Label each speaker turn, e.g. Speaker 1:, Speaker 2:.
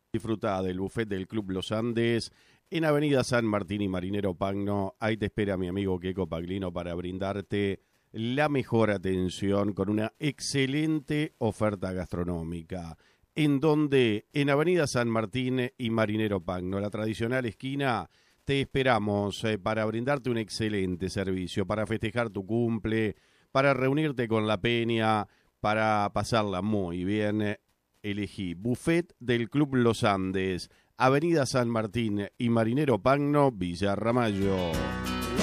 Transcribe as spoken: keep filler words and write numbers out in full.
Speaker 1: Disfruta del buffet del Club Los Andes en Avenida San Martín y Marinero Pagno. Ahí te espera mi amigo Queco Paglino para brindarte la mejor atención con una excelente oferta gastronómica. ¿En donde? En Avenida San Martín y Marinero Pagno, la tradicional esquina. Te esperamos eh, para brindarte un excelente servicio, para festejar tu cumple, para reunirte con la peña, para pasarla muy bien. Elegí Buffet del Club Los Andes, Avenida San Martín y Marinero Pagno, Villa Ramallo.